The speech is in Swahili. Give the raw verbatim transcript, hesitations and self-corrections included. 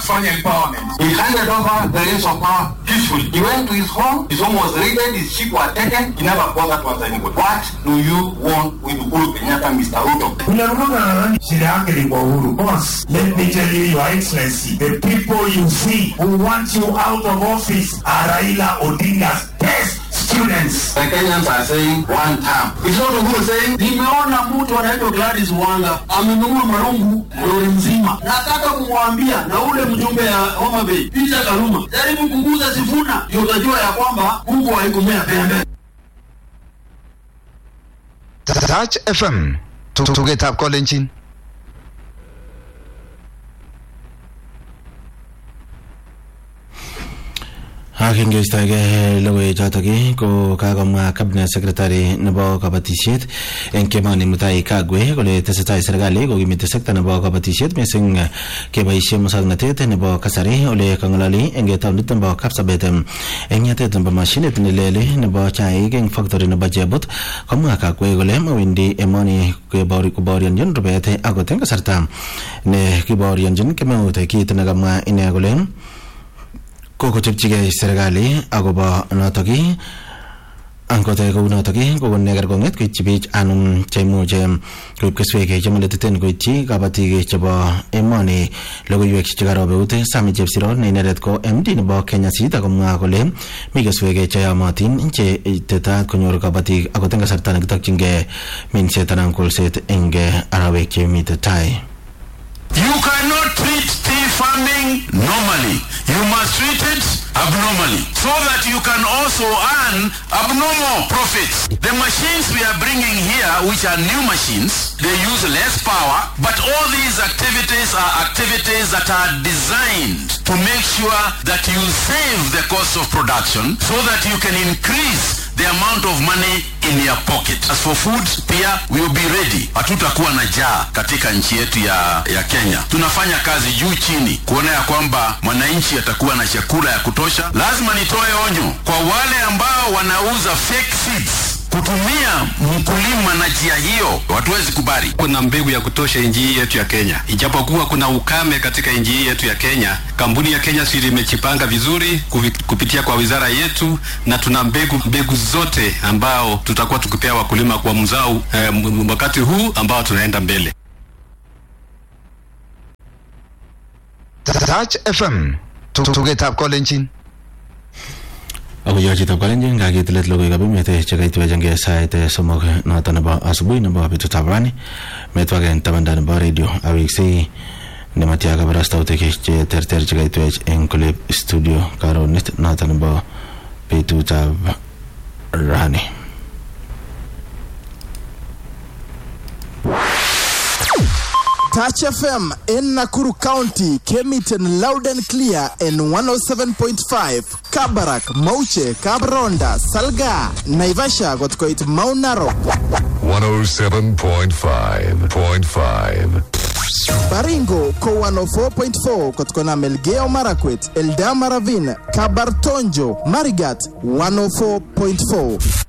kufanya empowerment. He handed over the reins of power peacefully. He went to his home, his home was raided, his sheep were taken, he never bothered to answer anybody. What do you want with Uhuru Kenyatta, Mister Ruto? Boss, let me tell you, Your Excellency, the people you see who want you out of office are Raila Odinga's best students. The Kenyans are saying one term. It's not Uhuru saying, nimeona mtu anaitwa Gladys Wanga amenunua marungu lori nzima. Nataka kumwambia na ule mjumbe ya Homa Bay, Peter Kaluma, jaribu kuguza Sifuna, ndio utajua ya kwamba Mungu haikumea pembe. Touch F M. Tugetap kolenjin. Aking istage lowe jatagi ko kagam cabinet secretary nebo kabatishet en kemani mutai kagwe kole tesetai serikali ko kimite sekta nebo kabatishet mising keboishe musaknatet nebo kasari ole kangalali en taunit nebo Kapsabet en yatet nebo mashinit nelele nebo chaik en factory nebo Jebut komwa kagwe kole mawindi emoni kebori kuborianjin rubet akot en kasarta ne kiborianjin kemeut kit nekamwa ine kole Koko chepchige serikali agoba notoki angote ko notoki ko neger konget ko chibich anum chaimuche ko kesweke chemoleteten ko chi kabatige chebo emoni logoiwek chekarobe ute Sami Chepsiro ne ineret ko M D nebo Kenya Seed akomwa kole mi kesweke cheyomotin che tetat konyor kabatik akot en kasarta nekitokyinge minset anan kolset eng arawek chemite tai. You cannot treat tea farming normally. You must treat it abnormally so that you can also earn abnormal profits. The machines we are bringing here, which are new machines, they use less power, but all these activities are activities that are designed to make sure that you save the cost of production so that you can increase the amount of money in your pocket. As for food, pia we will be ready. Hatutakuwa na njaa katika nchi yetu ya, ya Kenya. Tunafanya kazi juu chini kuona ya kwamba mwananchi atakuwa na chakula ya kutosha. Lazima nitoe onyo kwa wale ambao wanauza fake seeds. Kutumia mkulima na njia hiyo hatuwezi kubali. Kuna mbegu ya kutosha nchi hii yetu ya Kenya. Ijapokuwa kuna ukame katika nchi hii yetu ya Kenya, kampuni ya Kenya Seed imejipanga vizuri kupitia kwa wizara yetu na tuna mbegu mbegu zote ambao tutakuwa tukipea wakulima kwa mzao eh, wakati huu ambao tunaenda mbele. Touch F M. Tugetap kolenjin. Ako yochi tap kalenjin kakitilet logoy kabimete chekaitwechenge sait somok noto nebo asubuhi nebo betutab rani metwaken tabanda nebo radio awiksi nematia kabarastautik che terter chekaitwech eng Kolep studio karonit noto nebo betutab rani. Touch F M in Nakuru County came it in loud and clear in one oh seven point five. Kabarak, Mauche, Kabronda, Salga, Naivasha got quite Mount Narok. one oh seven point five point five. Baringo ko one oh four point four kotkona Melgeo Marakwet, Eldama Ravine, Kabartonjo, Marigat one oh four point four.